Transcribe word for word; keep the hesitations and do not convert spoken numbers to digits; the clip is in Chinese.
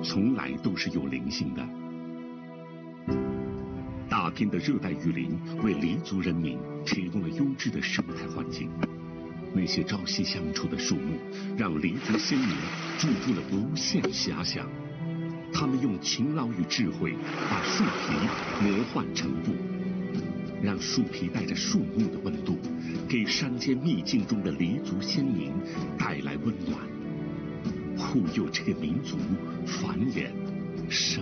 从来都是有灵性的。大片的热带雨林为黎族人民提供了优质的生态环境，那些朝夕相处的树木让黎族先民注入了无限遐想。他们用勤劳与智慧把树皮磨换成布，让树皮带着树木的温度，给山间秘境中的黎族先民带来温暖，护佑这个民族繁衍生